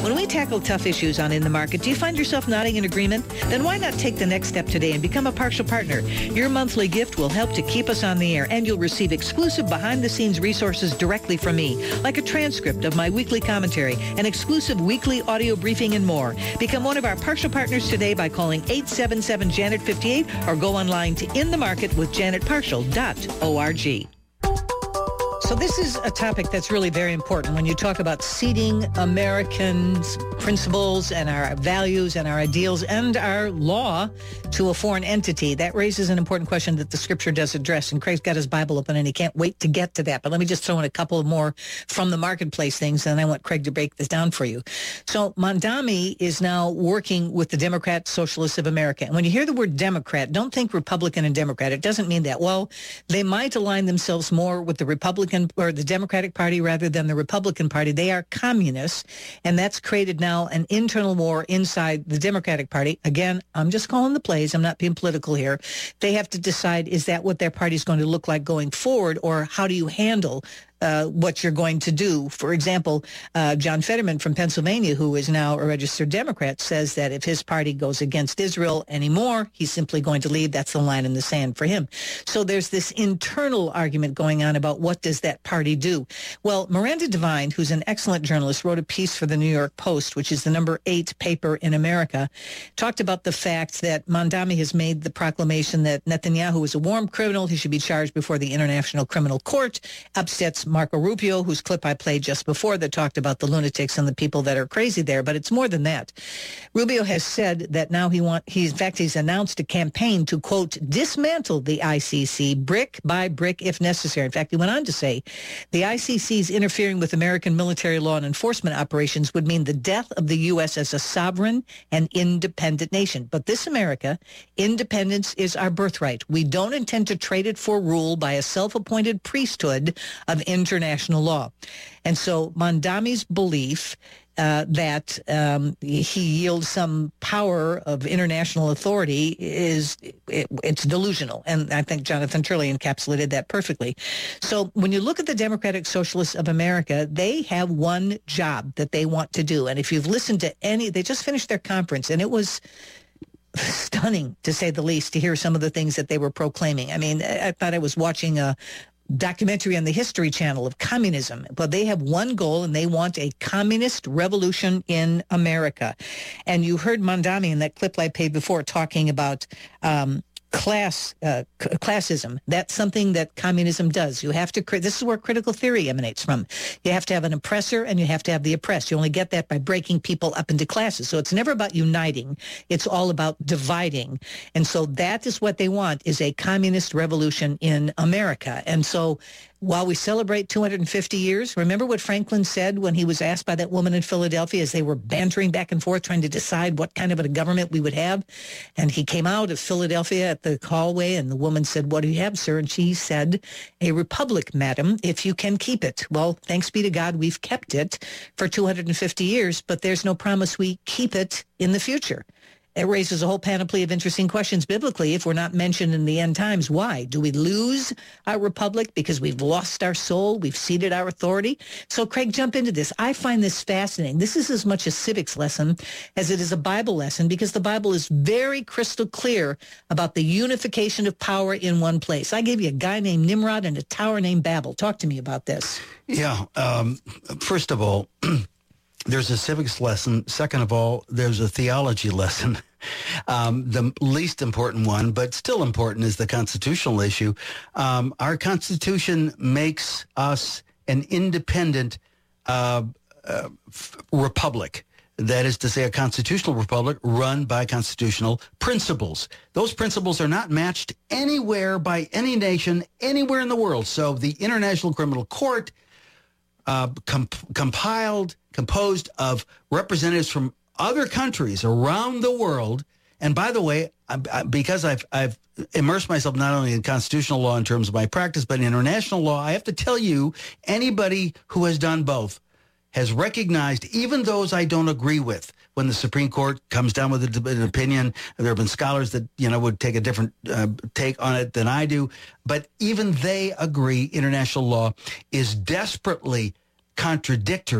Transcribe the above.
When we tackle tough issues on In the Market, do you find yourself nodding in agreement? Then why not take the next step today and become a partial partner? Your monthly gift will help to keep us on the air, and you'll receive exclusive behind-the-scenes resources directly from me, like a transcript of my weekly commentary, an exclusive weekly audio briefing, and more. Become one of our partial partners today by calling 877-JANET-58 or go online to inthemarketwithjanetpartial.org. So this is a topic that's really very important when you talk about seeding Americans' principles and our values and our ideals and our law to a foreign entity. That raises an important question that the scripture does address. And Craig's got his Bible open and he can't wait to get to that. But let me just throw in a couple more from the marketplace things, and I want Craig to break this down for you. So Mamdani is now working with the Democrat Socialists of America. And when you hear the word Democrat, don't think Republican and Democrat. It doesn't mean that. Well, they might align themselves more with the Republican or the Democratic Party rather than the Republican Party. They are communists, and that's created now an internal war inside the Democratic Party. Again, I'm just calling the plays. I'm not being political here. They have to decide, is that what their party is going to look like going forward, or how do you handle what you're going to do? For example, John Fetterman from Pennsylvania, who is now a registered Democrat, says that if his party goes against Israel anymore, he's simply going to leave. That's the line in the sand for him. So there's this internal argument going on about what does that party do? Well, Miranda Devine, who's an excellent journalist, wrote a piece for the New York Post, which is the number 8 paper in America, talked about the fact that Mamdani has made the proclamation that Netanyahu is a war criminal. He should be charged before the International Criminal Court. Upsets Marco Rubio, whose clip I played just before, that talked about the lunatics and the people that are crazy there. But it's more than that. Rubio has said that now he's announced a campaign to, quote, dismantle the ICC brick by brick if necessary. In fact, he went on to say the ICC's interfering with American military law and enforcement operations would mean the death of the U.S. as a sovereign and independent nation. But this America, independence is our birthright. We don't intend to trade it for rule by a self-appointed priesthood of international law. And so Mamdani's belief that he yields some power of international authority it's delusional. And I think Jonathan Turley encapsulated that perfectly. So when you look at the Democratic Socialists of America, they have one job that they want to do. And if you've listened to they just finished their conference, and it was stunning, to say the least, to hear some of the things that they were proclaiming. I mean, I thought I was watching a documentary on the History Channel of communism. But they have one goal, and they want a communist revolution in America. And you heard Mamdani in that clip I played before talking about classism. That's something that communism does. You have to, this is where critical theory emanates from. You have to have an oppressor and you have to have the oppressed. You only get that by breaking people up into classes. So it's never about uniting. It's all about dividing. And so that is what they want, is a communist revolution in America. And so while we celebrate 250 years, remember what Franklin said when he was asked by that woman in Philadelphia as they were bantering back and forth trying to decide what kind of a government we would have? And he came out of Philadelphia at the hallway, and the woman said, "What do you have, sir?" And she said, "A republic, madam, if you can keep it." Well, thanks be to God, we've kept it for 250 years, but there's no promise we keep it in the future. It raises a whole panoply of interesting questions biblically if we're not mentioned in the end times. Why? Do we lose our republic because we've lost our soul? We've ceded our authority? So, Craig, jump into this. I find this fascinating. This is as much a civics lesson as it is a Bible lesson, because the Bible is very crystal clear about the unification of power in one place. I gave you a guy named Nimrod and a tower named Babel. Talk to me about this. Yeah. First of all, there's a civics lesson. Second of all, there's a theology lesson. The least important one, but still important, is the constitutional issue. Our Constitution makes us an independent republic. That is to say, a constitutional republic run by constitutional principles. Those principles are not matched anywhere by any nation, anywhere in the world. So the International Criminal Court, composed of representatives from other countries around the world. And by the way, because I've immersed myself not only in constitutional law in terms of my practice, but in international law, I have to tell you, anybody who has done both has recognized, even those I don't agree with, when the Supreme Court comes down with an opinion. There have been scholars that, would take a different take on it than I do. But even they agree international law is desperately contradictory